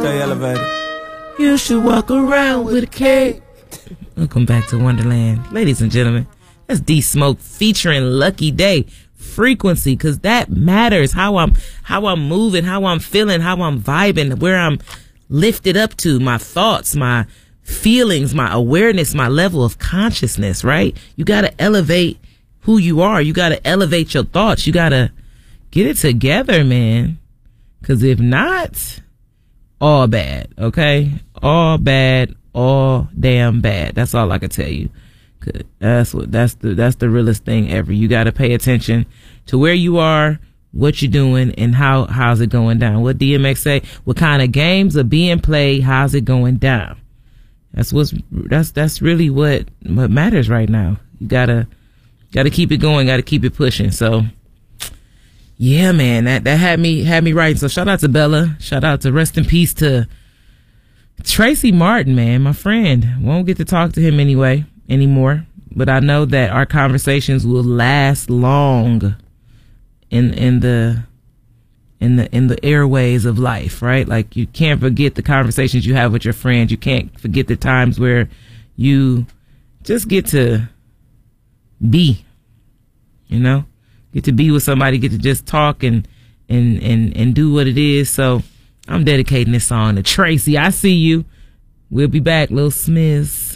Stay elevated. You should walk around with a cape. Welcome back to Wonderland. Ladies and gentlemen, that's D Smoke featuring Lucky Day. Frequency, because that matters. How I'm moving, how I'm feeling, how I'm vibing, where I'm lifted up to, my thoughts, my feelings, my awareness, my level of consciousness, right? You got to elevate who you are. You got to elevate your thoughts. You got to get it together, man. Because if not, all bad, okay? All bad, all damn bad. That's all I can tell you. That's the realest thing ever. You got to pay attention to where you are, what you're doing, and how's it going down. What DMX say? What kind of games are being played? How's it going down? That's really what matters right now. You gotta keep it going. Gotta keep it pushing. So yeah, man, that had me writing. So shout out to Bella. Shout out to rest in peace to Tracy Martin, man, my friend. Won't get to talk to him anymore, but I know that our conversations will last long in the airways of life, right? Like, you can't forget the conversations you have with your friends. You can't forget the times where you just get to be, get to be with somebody, get to just talk and do what it is. So I'm dedicating this song to Tracy. I see you. We'll be back, Lil Smiths.